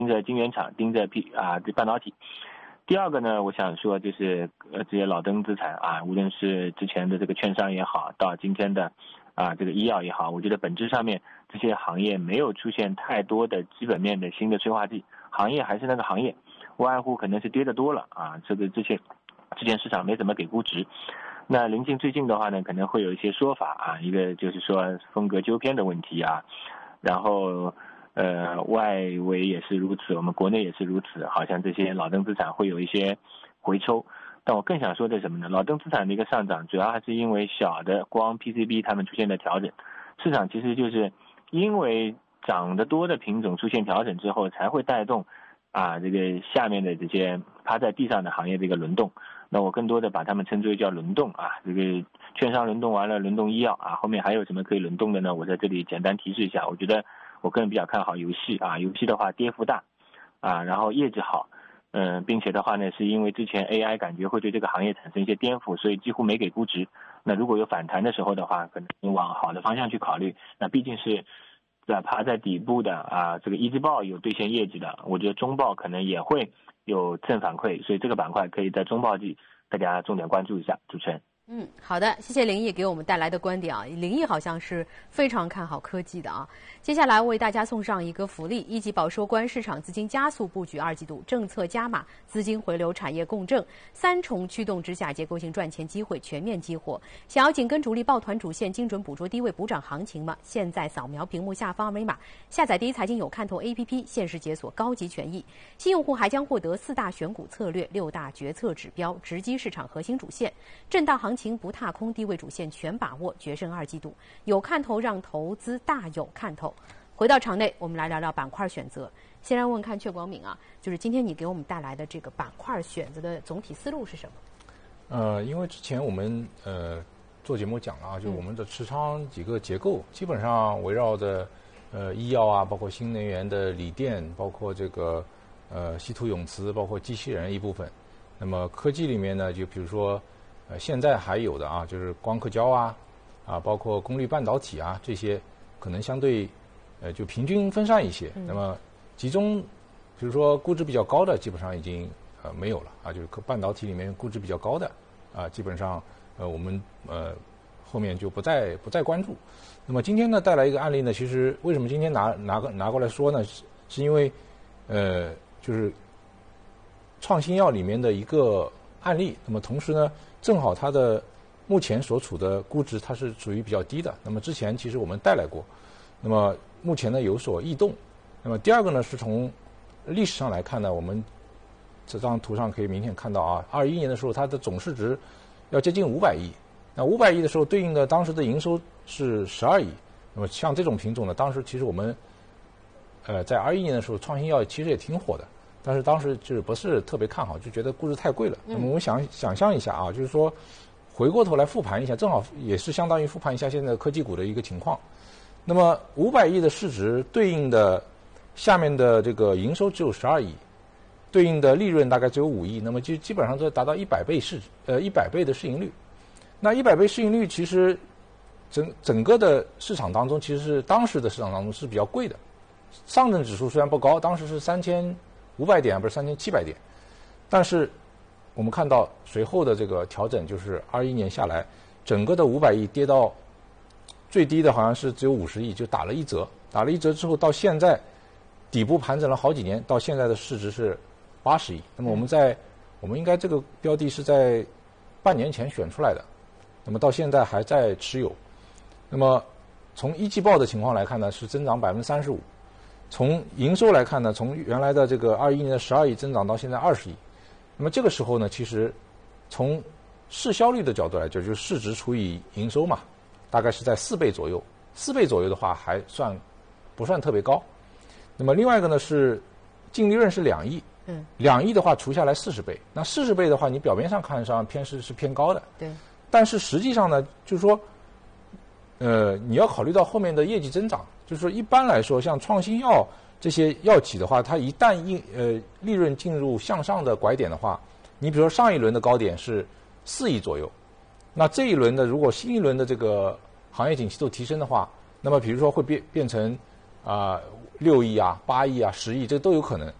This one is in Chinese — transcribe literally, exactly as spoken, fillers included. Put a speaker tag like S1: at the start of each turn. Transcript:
S1: 盯着晶圆厂，盯着 P 啊这半导体。第二个呢，我想说就是呃这些老登资产啊，无论是之前的这个券商也好，到今天的啊这个医药也好，我觉得本质上面这些行业没有出现太多的基本面的新的催化剂，行业还是那个行业，无外乎可能是跌得多了啊，这个这些之前市场没怎么给估值。那临近最近的话呢，可能会有一些说法啊，一个就是说风格纠偏的问题啊，然后呃外围也是如此，我们国内也是如此，好像这些老登资产会有一些回抽。但我更想说的是什么呢？老登资产的一个上涨，主要还是因为小的光 P C B 它们出现的调整，市场其实就是因为涨得多的品种出现调整之后，才会带动啊这个下面的这些趴在地上的行业的一个轮动。那我更多的把它们称之为叫轮动啊，这个券商轮动完了，轮动医药啊，后面还有什么可以轮动的呢？我在这里简单提示一下，我觉得我个人比较看好游戏啊，游戏的话跌幅大啊，然后业绩好，嗯、呃，并且的话呢，是因为之前 A I 感觉会对这个行业产生一些颠覆，所以几乎没给估值。那如果有反弹的时候的话，可能你往好的方向去考虑，那毕竟是在爬在底部的啊，这个一季报有兑现业绩的，我觉得中报可能也会有正反馈，所以这个板块可以在中报季大家重点关注一下。主持人。
S2: 嗯，好的，谢谢林毅给我们带来的观点啊。林毅好像是非常看好科技的啊。接下来为大家送上一个福利：一级保收官市场资金加速布局二季度，政策加码，资金回流，产业共振，三重驱动之下，结构性赚钱机会全面激活。想要紧跟主力抱团主线，精准捕捉低位补涨行情吗？现在扫描屏幕下方二维码，下载第一财经有看头 A P P， 限时解锁高级权益。新用户还将获得四大选股策略、六大决策指标，直击市场核心主线，震荡行情不踏空，低位主线全把握，决胜二季度。有看头让投资大有看头。回到场内，我们来聊聊板块选择。先来问看阙广敏啊，就是今天你给我们带来的这个板块选择的总体思路是什么？
S3: 呃，因为之前我们呃做节目讲了啊，就我们的持仓几个结构，嗯、基本上围绕着呃医药啊，包括新能源的锂电，包括这个呃稀土永磁，包括机器人一部分。那么科技里面呢，就比如说呃现在还有的啊，就是光刻胶啊啊，包括功率半导体啊这些，可能相对呃就平均分散一些。嗯、那么集中，比如说估值比较高的，基本上已经呃没有了啊，就是半导体里面估值比较高的啊，基本上呃我们呃后面就不再不再关注。那么今天呢带来一个案例呢，其实为什么今天拿拿个拿过来说呢？是是因为呃就是创新药里面的一个案例。那么同时呢，正好它的目前所处的估值它是属于比较低的。那么之前其实我们带来过，那么目前呢有所异动。那么第二个呢是从历史上来看呢，我们这张图上可以明显看到啊，二一年的时候它的总市值要接近五百亿，那五百亿的时候对应的当时的营收是十二亿。那么像这种品种呢，当时其实我们呃在二一年的时候创新药其实也挺火的，但是当时就是不是特别看好，就觉得估值太贵了。那么我们想想象一下啊，就是说回过头来复盘一下，正好也是相当于复盘一下现在科技股的一个情况。那么五百亿的市值对应的下面的这个营收只有十二亿，对应的利润大概只有五亿，那么就基本上都达到一百倍市呃一百倍的市盈率。那一百倍市盈率其实整整个的市场当中，其实是当时的市场当中是比较贵的。上证指数虽然不高，当时是三千五百点，不是三千七百点，但是我们看到随后的这个调整，就是二一年下来，整个的五百亿跌到最低的好像是只有五十亿，就打了一折。打了一折之后，到现在底部盘整了好几年，到现在的市值是八十亿。那么我们在我们应该这个标的是在半年前选出来的，那么到现在还在持有。那么从一季报的情况来看呢，是增长百分之三十五。从营收来看呢，从原来的这个二一年的十二亿增长到现在二十亿。那么这个时候呢，其实从市销率的角度来讲，就是市值除以营收嘛，大概是在四倍左右。四倍左右的话还算不算特别高。那么另外一个呢是净利润是两亿，嗯，两亿的话除下来四十倍，那四十倍的话，你表面上看上偏是是偏高的，
S2: 对，
S3: 但是实际上呢，就是说，呃，你要考虑到后面的业绩增长，就是说一般来说，像创新药这些药企的话，它一旦应呃利润进入向上的拐点的话，你比如说上一轮的高点是四亿左右，那这一轮的如果新一轮的这个行业景气度提升的话，那么比如说会变变成啊六亿啊、八亿啊、十亿，这都有可能。